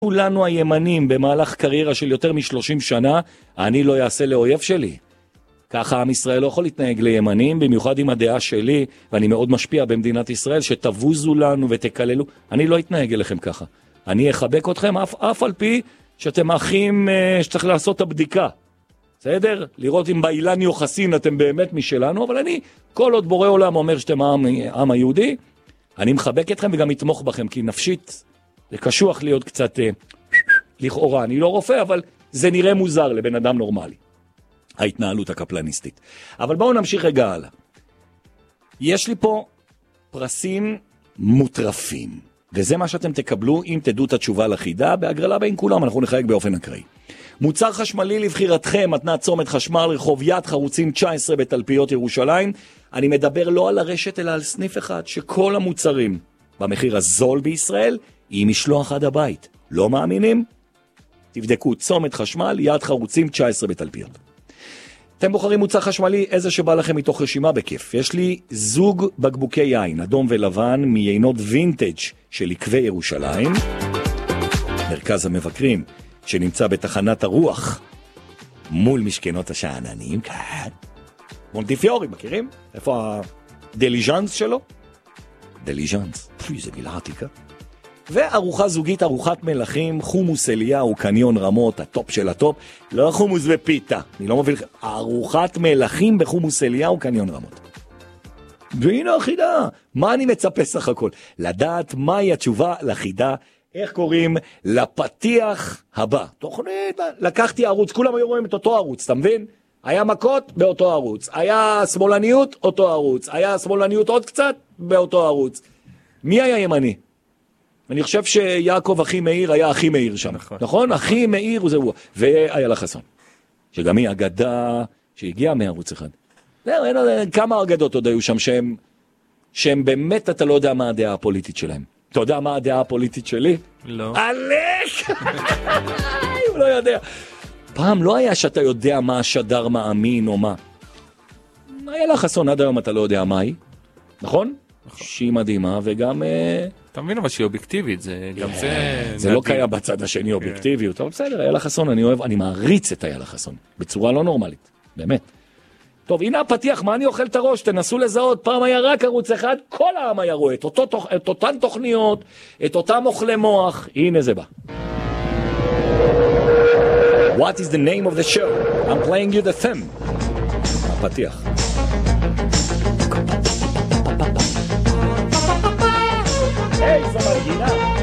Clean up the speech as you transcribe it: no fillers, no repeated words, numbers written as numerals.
לנו הימנים במהלך קריירה של יותר מ-30 שנה, אני לא אעשה לאויב שלי. ככה עם ישראל לא יכול להתנהג לימנים, במיוחד עם הדעה שלי, ואני מאוד משפיע במדינת ישראל, שתבוזו לנו ותקללו. אני לא אתנהג אליכם ככה. אני אחבק אתכם אף על פי שאתם אחים שצריך לעשות את הבדיקה. בסדר? לראות אם באילן יוחסין אתם באמת משלנו, אבל אני, כל עוד בורא עולם אומר שאתם העם היהודי, אני מחבק אתכם וגם אתמוך בכם, כי נפשית זה קשוח להיות קצת לכאורה. אני לא רופא, אבל זה נראה מוזר לבן אדם נורמלי. ההתנהלות הקפלניסטית. אבל בואו נמשיך רגע הלאה. יש לי פה פרסים מוטרפים, וזה מה שאתם תקבלו אם תדעו את התשובה לחידה, בהגרלה בין כולם, אנחנו נחלק באופן אקראי. מוצר חשמלי לבחירתכם, מתנת צומת חשמל, רחוב יד חרוצים 19 בתלפיות ירושלים. אני מדבר לא על הרשת אלא על סניף אחד, שכל המוצרים במחיר הזול בישראל, עם משלוח עד הבית. לא מאמינים? תבדקו, צומת חשמל, יד חרוצים 19 בתלפיות. אתם בוחרים מוצר חשמלי, איזה שבא לכם מתוך רשימה בכיף. יש לי זוג בקבוקי יין, אדום ולבן, מיינות וינטג' של עקבי ירושלים. מרכז המבקרים, שנמצא בתחנת הרוח, מול משכנות השעננים, כאן. מונטיפיורי, מכירים? איפה הדליז'אנס שלו? דליז'אנס, זה מילה עתיקה. וארוחה זוגית, ארוחת מלכים, חומוס אליהו, קניון רמות, הטופ של הטופ, לא חומוס ופיתה, אני לא מוביל, ארוחת מלכים בחומוס אליהו, קניון רמות. והנה החידה, מה אני מצפה סך הכל? לדעת מהי התשובה לחידה, איך קוראים לפתיח הבא. תוכנית, לקחתי ערוץ, כולם היו רואים את אותו ערוץ, אתה מבין? היה מכות באותו ערוץ, היה שמאלניות, אותו ערוץ, היה שמאלניות עוד קצת באותו ערוץ. מי היה ימני? אני חושב שיעקב אחי מאיר היה אחי מאיר שם, נכון? אחי מאיר זהו, ואיילה חסון, שגם היא אגדה שהגיעה מערוץ אחד. כמה אגדות עוד היו שם שהם באמת, אתה לא יודע מה הדעה הפוליטית שלהם. אתה יודע מה הדעה הפוליטית שלי? לא. עלק! הוא לא יודע. פעם לא היה שאתה יודע מה השדר מאמין או מה. איילה חסון עד היום אתה לא יודע מה היא, נכון? שהיא מדהימה וגם... אתה מבין אבל שהיא אובייקטיבית, זה גם זה לא קיים בצד השני אובייקטיביות, אבל בסדר, איילה חסון, אני אוהב, אני מעריץ את איילה חסון, בצורה לא נורמלית, באמת. טוב, הנה הפתיח, מה אני אוכל את הראש? תנסו לזהות, פעם היה רק ערוץ אחד, כל העם היה רואה את אותן תוכניות, את אותם אוכלי מוח, הנה זה בא. What is the name of the show? I'm playing you the theme. הפתיח. היי, זו מרגינה.